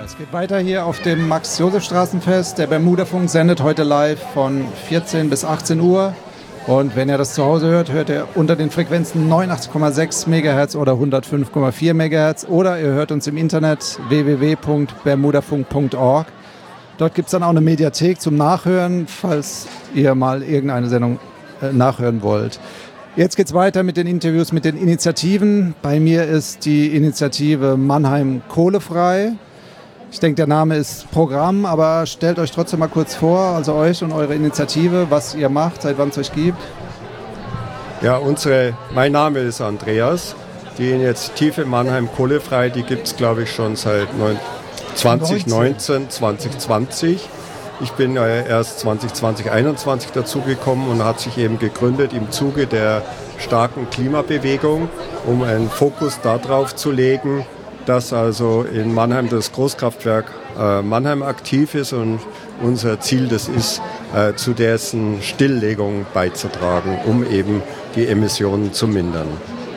Es geht weiter hier auf dem Max-Josef-Straßenfest. Der Bermuda-Funk sendet heute live von 14 bis 18 Uhr. Und wenn ihr das zu Hause hört, hört ihr unter den Frequenzen 89,6 MHz oder 105,4 MHz. Oder ihr hört uns im Internet www.bermudafunk.org. Dort gibt es dann auch eine Mediathek zum Nachhören, falls ihr mal irgendeine Sendung nachhören wollt. Jetzt geht es weiter mit den Interviews mit den Initiativen. Bei mir ist die Initiative Mannheim kohlefrei. Ich denke, der Name ist Programm, aber stellt euch trotzdem mal kurz vor, also euch und eure Initiative, was ihr macht, seit wann es euch gibt. Ja, mein Name ist Andreas. Die Initiative Mannheim kohlefrei, die gibt es, glaube ich, schon seit 2019, 2020. Ich bin erst 2020, 2021 dazugekommen und hat sich eben gegründet im Zuge der starken Klimabewegung, um einen Fokus darauf zu legen, dass also in Mannheim das Großkraftwerk Mannheim aktiv ist und unser Ziel das ist, zu dessen Stilllegung beizutragen, um eben die Emissionen zu mindern.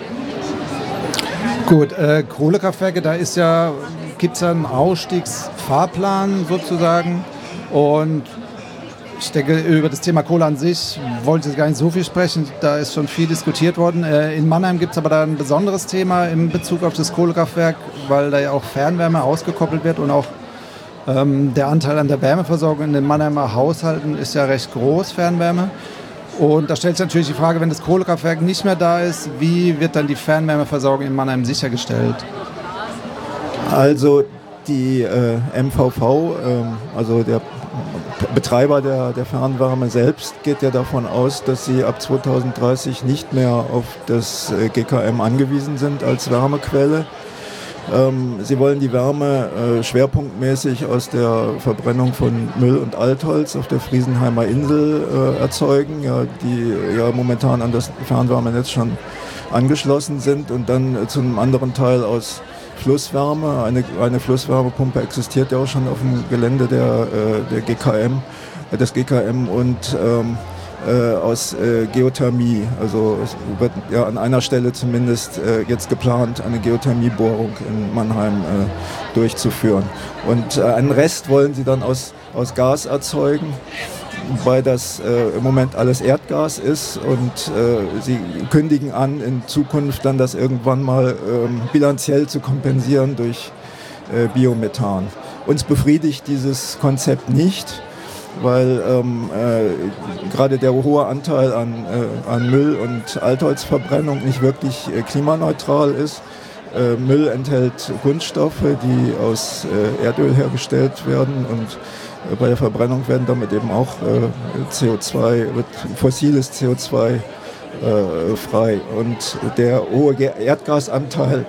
Gut, Kohlekraftwerke, da gibt es ja einen Ausstiegsfahrplan sozusagen. Und ich denke, über das Thema Kohle an sich wollte ich gar nicht so viel sprechen. Da ist schon viel diskutiert worden. In Mannheim gibt es aber da ein besonderes Thema in Bezug auf das Kohlekraftwerk, weil da ja auch Fernwärme ausgekoppelt wird und auch der Anteil an der Wärmeversorgung in den Mannheimer Haushalten ist ja recht groß, Fernwärme. Und da stellt sich natürlich die Frage, wenn das Kohlekraftwerk nicht mehr da ist, wie wird dann die Fernwärmeversorgung in Mannheim sichergestellt? Also die MVV, also der Betreiber der Fernwärme selbst, geht ja davon aus, dass sie ab 2030 nicht mehr auf das GKM angewiesen sind als Wärmequelle. Sie wollen die Wärme schwerpunktmäßig aus der Verbrennung von Müll und Altholz auf der Friesenheimer Insel erzeugen, ja, die ja momentan an das Fernwärmenetz schon angeschlossen sind, und dann zu einem anderen Teil aus Flusswärme. Eine Flusswärmepumpe existiert ja auch schon auf dem Gelände des GKM und aus Geothermie. Also es wird ja an einer Stelle zumindest jetzt geplant, eine Geothermiebohrung in Mannheim durchzuführen. Und einen Rest wollen sie dann aus Gas erzeugen, wobei das im Moment alles Erdgas ist, und sie kündigen an, in Zukunft dann das irgendwann mal bilanziell zu kompensieren durch Biomethan. Uns befriedigt dieses Konzept nicht, weil gerade der hohe Anteil an Müll- und Altholzverbrennung nicht wirklich klimaneutral ist. Müll enthält Kunststoffe, die aus Erdöl hergestellt werden, und bei der Verbrennung werden damit eben auch fossiles CO2 frei. Und der hohe Erdgasanteil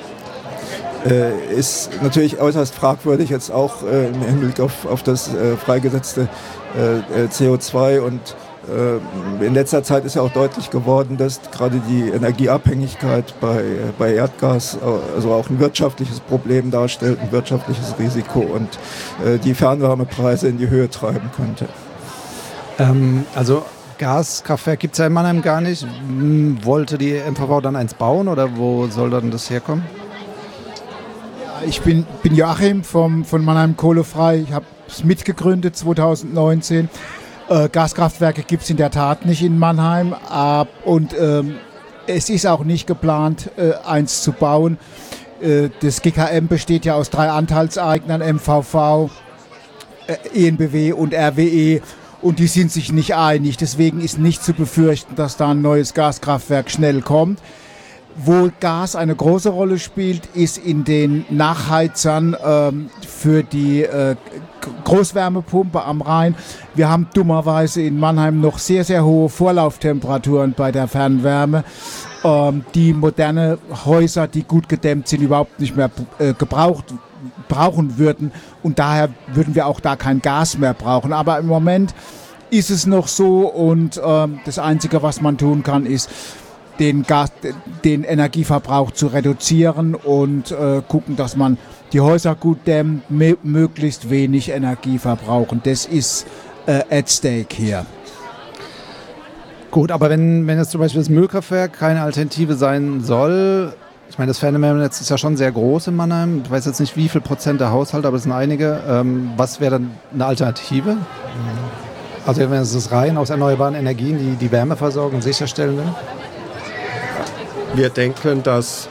ist natürlich äußerst fragwürdig, jetzt auch im Hinblick auf das freigesetzte CO2. Und in letzter Zeit ist ja auch deutlich geworden, dass gerade die Energieabhängigkeit bei Erdgas also auch ein wirtschaftliches Problem darstellt, ein wirtschaftliches Risiko, und die Fernwärmepreise in die Höhe treiben könnte. Also Gaskraftwerk gibt es ja in Mannheim gar nicht. Wollte die MVV dann eins bauen, oder wo soll dann das herkommen? Ich bin Joachim von Mannheim kohlefrei. Ich habe es mitgegründet 2019. Gaskraftwerke gibt es in der Tat nicht in Mannheim, und es ist auch nicht geplant, eins zu bauen. Das GKM besteht ja aus 3 Anteilseignern, MVV, EnBW und RWE, und die sind sich nicht einig. Deswegen ist nicht zu befürchten, dass da ein neues Gaskraftwerk schnell kommt. Wo Gas eine große Rolle spielt, ist in den Nachheizern für die Großwärmepumpe am Rhein. Wir haben dummerweise in Mannheim noch sehr, sehr hohe Vorlauftemperaturen bei der Fernwärme, die moderne Häuser, die gut gedämmt sind, überhaupt nicht mehr brauchen würden. Und daher würden wir auch da kein Gas mehr brauchen. Aber im Moment ist es noch so, und das Einzige, was man tun kann, ist, den Energieverbrauch zu reduzieren und gucken, dass man die Häuser gut dämmt, möglichst wenig Energie verbrauchen. Das ist at stake hier. Gut, aber wenn jetzt zum Beispiel das Müllkraftwerk keine Alternative sein soll, Ich meine, das Fernwärmenetz ist ja schon sehr groß in Mannheim. Ich weiß jetzt nicht, wie viel Prozent der Haushalte, aber es sind einige. Was wäre dann eine Alternative? Also wenn es rein aus erneuerbaren Energien die Wärmeversorgung sicherstellen will? Wir denken, dass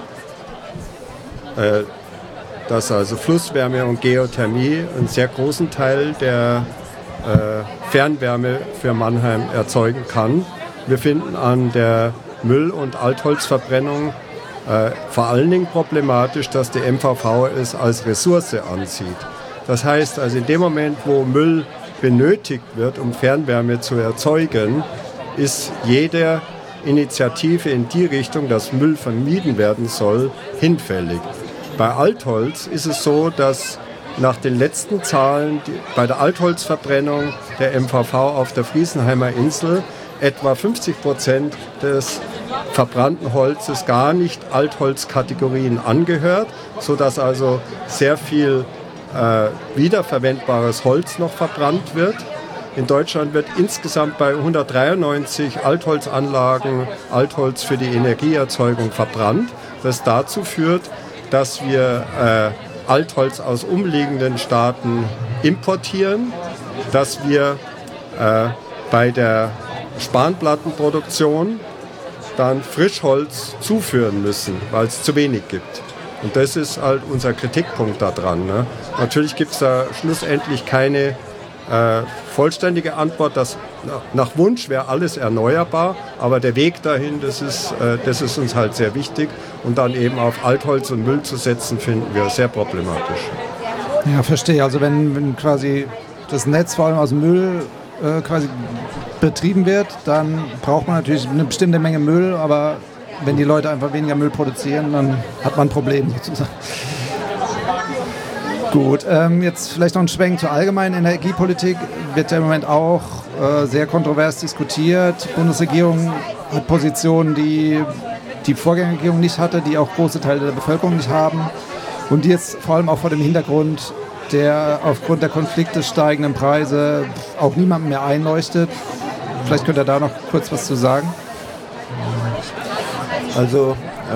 also Flusswärme und Geothermie einen sehr großen Teil der Fernwärme für Mannheim erzeugen kann. Wir finden an der Müll- und Altholzverbrennung vor allen Dingen problematisch, dass die MVV es als Ressource ansieht. Das heißt, also in dem Moment, wo Müll benötigt wird, um Fernwärme zu erzeugen, ist jede Initiative in die Richtung, dass Müll vermieden werden soll, hinfällig. Bei Altholz ist es so, dass nach den letzten Zahlen bei der Altholzverbrennung der MVV auf der Friesenheimer Insel etwa 50% des verbrannten Holzes gar nicht Altholzkategorien angehört, sodass also sehr viel wiederverwendbares Holz noch verbrannt wird. In Deutschland wird insgesamt bei 193 Altholzanlagen Altholz für die Energieerzeugung verbrannt, das dazu führt, dass wir Altholz aus umliegenden Staaten importieren, dass wir bei der Spanplattenproduktion dann Frischholz zuführen müssen, weil es zu wenig gibt. Und das ist halt unser Kritikpunkt daran. Ne? Natürlich gibt es da schlussendlich keine vollständige Antwort. Nach Wunsch wäre alles erneuerbar, aber der Weg dahin, das ist uns halt sehr wichtig. Und dann eben auf Altholz und Müll zu setzen, finden wir sehr problematisch. Ja, verstehe. Also wenn quasi das Netz vor allem aus Müll quasi betrieben wird, dann braucht man natürlich eine bestimmte Menge Müll, aber wenn die Leute einfach weniger Müll produzieren, dann hat man ein Problem sozusagen. Gut, jetzt vielleicht noch ein Schwenk zur allgemeinen Energiepolitik. Wird ja im Moment auch sehr kontrovers diskutiert. Die Bundesregierung hat Positionen, die die Vorgängerregierung nicht hatte, die auch große Teile der Bevölkerung nicht haben und die jetzt vor allem auch vor dem Hintergrund der aufgrund der Konflikte steigenden Preise auch niemandem mehr einleuchtet. Vielleicht könnt ihr da noch kurz was zu sagen. Also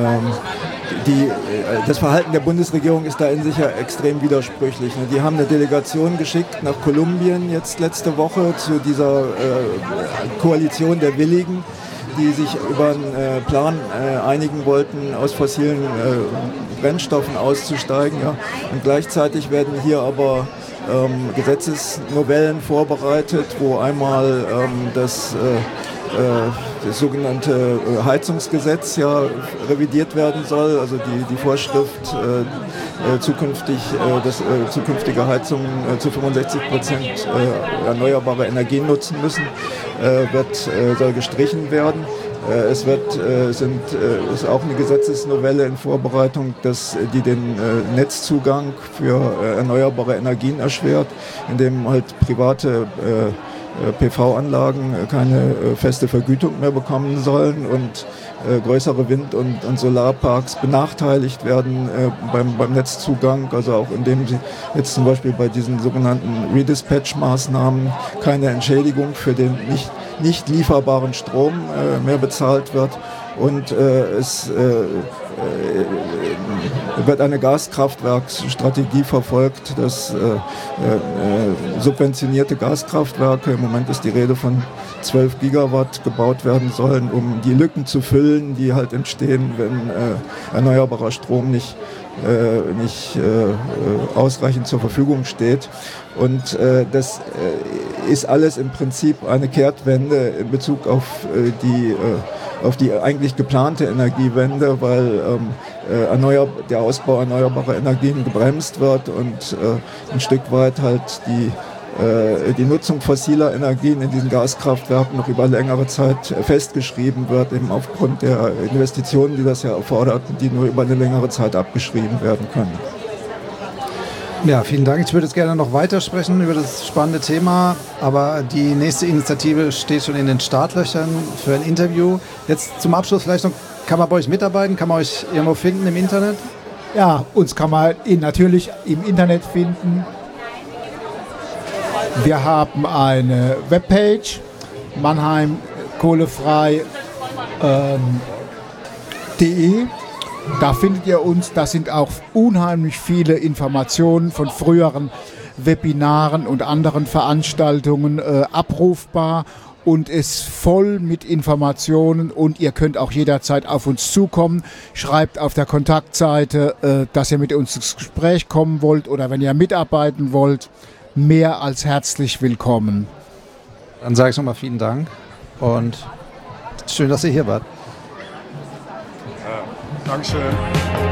das Verhalten der Bundesregierung ist da in sich ja extrem widersprüchlich. Die haben eine Delegation geschickt nach Kolumbien jetzt letzte Woche zu dieser Koalition der Willigen, die sich über einen Plan einigen wollten, aus fossilen Brennstoffen auszusteigen. Ja. Und gleichzeitig werden hier aber Gesetzesnovellen vorbereitet, wo einmal das sogenannte Heizungsgesetz ja revidiert werden soll, also die Vorschrift zukünftige Heizungen zu 65% erneuerbare Energien nutzen müssen, soll gestrichen werden. Es ist auch eine Gesetzesnovelle in Vorbereitung, die den Netzzugang für erneuerbare Energien erschwert, indem halt private PV-Anlagen keine feste Vergütung mehr bekommen sollen und größere Wind- und Solarparks benachteiligt werden beim Netzzugang, also auch indem sie jetzt zum Beispiel bei diesen sogenannten Redispatch-Maßnahmen keine Entschädigung für den nicht lieferbaren Strom mehr bezahlt wird. Und es wird eine Gaskraftwerksstrategie verfolgt, dass subventionierte Gaskraftwerke, im Moment ist die Rede von 12 Gigawatt, gebaut werden sollen, um die Lücken zu füllen, die halt entstehen, wenn erneuerbarer Strom nicht ausreichend zur Verfügung steht. Und das ist alles im Prinzip eine Kehrtwende in Bezug auf die eigentlich geplante Energiewende, weil der Ausbau erneuerbarer Energien gebremst wird und ein Stück weit halt die Nutzung fossiler Energien in diesen Gaskraftwerken noch über längere Zeit festgeschrieben wird, eben aufgrund der Investitionen, die das ja erfordert, die nur über eine längere Zeit abgeschrieben werden können. Ja, vielen Dank. Ich würde jetzt gerne noch weitersprechen über das spannende Thema, aber die nächste Initiative steht schon in den Startlöchern für ein Interview. Jetzt zum Abschluss vielleicht noch, kann man bei euch mitarbeiten? Kann man euch irgendwo finden im Internet? Ja, uns kann man natürlich im Internet finden. Wir haben eine Webpage, mannheimkohlefrei.de, Da findet ihr uns, da sind auch unheimlich viele Informationen von früheren Webinaren und anderen Veranstaltungen abrufbar und ist voll mit Informationen und ihr könnt auch jederzeit auf uns zukommen. Schreibt auf der Kontaktseite, dass ihr mit uns ins Gespräch kommen wollt oder wenn ihr mitarbeiten wollt, mehr als herzlich willkommen. Dann sage ich nochmal vielen Dank und schön, dass ihr hier wart. Dankeschön.